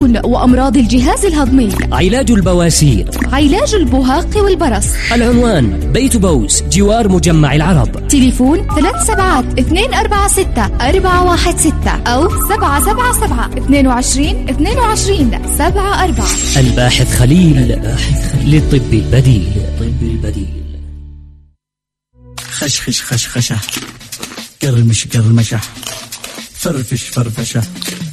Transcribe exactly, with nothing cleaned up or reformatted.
السموم وأمراض الجهاز الهضمي، علاج البواسير، علاج البهاق والبرص. العنوان بيت بوس جوار مجمع العرب. تليفون ثلاث سبعات اثنين أربعة ستة أربعة واحد ستة أو سبعة سبعة سبعة اثنين وعشرين اثنين وعشرين سبعة أربعة. الباحث خليل, الباحث خليل للطب البديل. الطب البديل. خشخش خشخشة، قرمش قرمشة، فرفش فرفشة.